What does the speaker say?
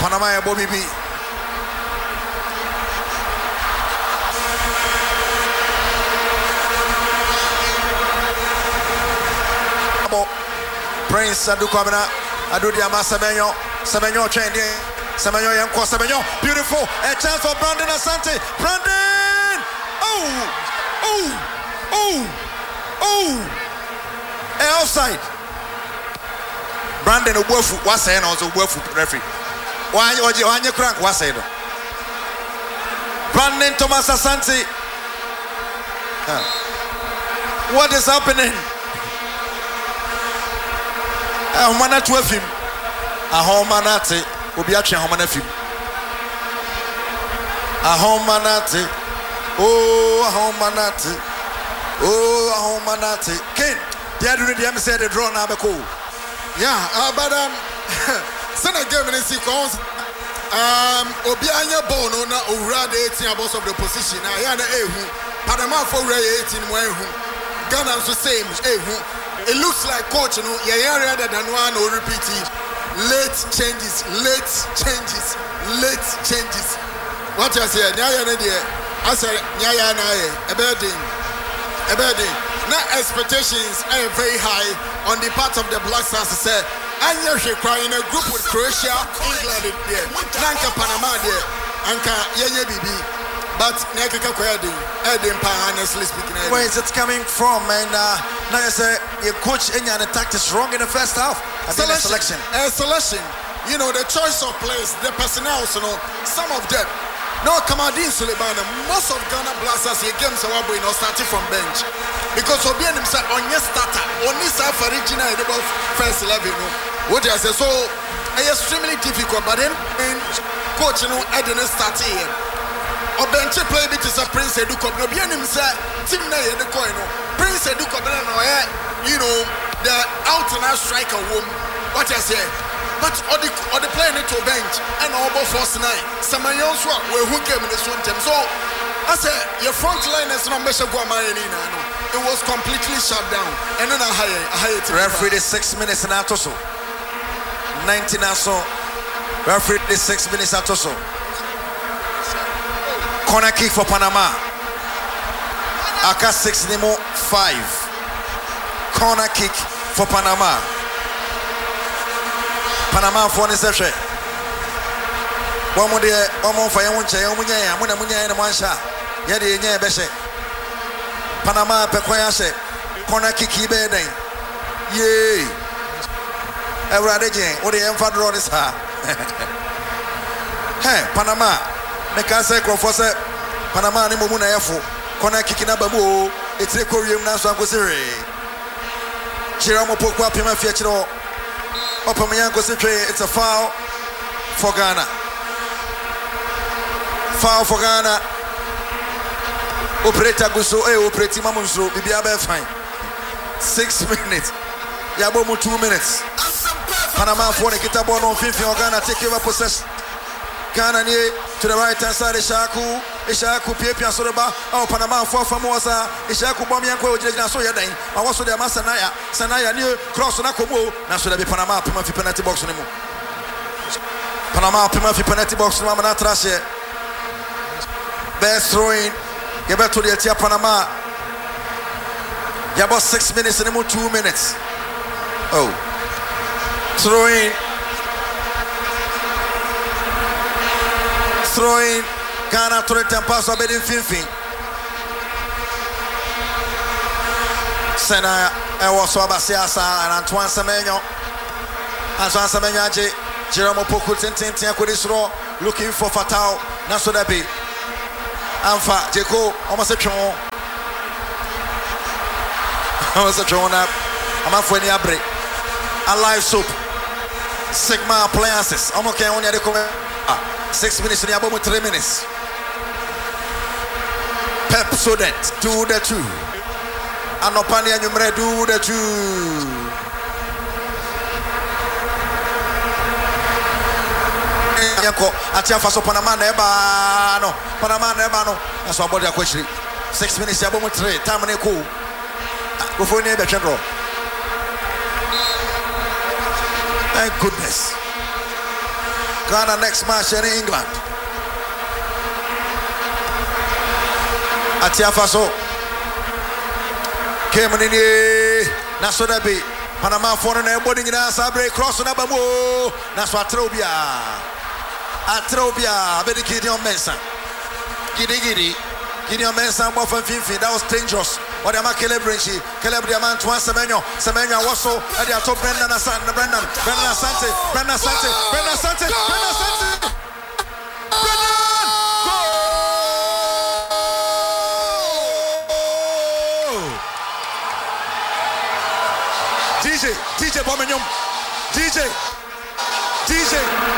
Panama Bobby B. Prince Adu Kwabena, Adu Diama Semenyo trained in Semenyo Yanko Semenyo. Beautiful. A chance for Brandon Asante. Brandon! Offside. Brandon Ubofu was saying also Ubofu referee. Why you crank was saying? Brandon Thomas Asante. What is happening? Ahomana 12 him. Ahomanate obi atwe ahomana fim. Ahomanate. Oh ahomanate. Oh ahomanate. Ken, they do the say the draw now be cool. Yeah, but Sana game in sequence. Obi anya ball no na owura the 18 above of the position. Ya na ehu. Panama for 18 mo ehu. Ghana so same ehu. It looks like coach, you know, rather than one or repeat it. Late changes. What you say? I said, a birding. Now expectations are very high on the part of the Black Stars. Say, and you're crying a group with Croatia, England there, Nanka Panama there, Anka Yanya Bibi. But honestly speaking, where is it coming from? And now you say your coach and the tactics wrong in the first half. Selection. You know, the choice of players, the personnel, you know, some of them. No, Kamadin Suleiman, most of Ghana Blasters here games are starting from bench. Because Obian himself on your starter, on this original first 11. What I say, so extremely difficult, but then coach, you know, I didn't start here. Obenche play bit is a Prince Eduko. No bien himself, team na the coin. Prince Eduko, you know, the out and out striker womb. What I say, but or the player need to bench and over force 9. Samayon Swa, who came in this one time. So I say your front line is not measure go it was completely shut down. And then a higher referee is 6 minutes and out or so. 19 or so. Referee is 6 minutes out or so. Corner kick for Panama. Aka 6 Nemo 5. Corner kick for Panama. Panama for the session. One more for Yamunya, Munya, and Mansha. Yadi, Beshe. Panama Pequayashe. Corner kick, he bedding. Yay. Every what the Emfad road is her. Hey, Panama. Mekase Crofose Panama ni mumuna yafu kona kikina babu etire korium na so ankosere Chiramo pokwa pema fiachiro opamanya ankosere. It's a foul for Ghana. Operator guso operate mamunso bibia be fine. 6 minutes yabo mu 2 minutes. Panama for the kita ball on 15 Ghana take over possession. Ghana to the right hand side, Ishaku, Pia Soreba, oh, Panama for Famosa, Ishaku Bomianco, so Yadane, I was with the Sanaya near cross on Akobo, now should be Panama, Pimafi penalty box anymore. Panama, Pimafi penalty box, Mamma Trashe. Best throwing, get back to the Atia Panama. You about 6 minutes anymore, 2 minutes. Oh, throwing. Ghana to the Tempas of Bedin Finfin. Sena Ewa Swabasiasa and Antoine Semenyo. Antoine Semenyo, Jerome Poku Tintin Kudisro looking for Fatal Nasodabi. Anfa Jeko almost a tron. Almost a tron up. I'm a funny abre. A live soap. Sigma appliances. I'm okay on the comment. 6 minutes in the above 3 minutes. Pep Sodet, do the 2. Anopania Numere, do the 2. Yanko, Atia Faso Panama Nebano. That's what body question. 6 minutes, above 3. Time and cool. Before neighbor general. Thank goodness. Ghana next match in England. Atiafaso came in Nasodabi Panama for an airboarding in Sabre cross on Abamu Naswa Atrobia very Gideon Mensah Gideon Mensah more from Finfi. That was dangerous. What am I Calebrinchi? Celebriaman to Semenyo was so at the top Brendan Asante Brendan Asante DJ Bomenyum DJ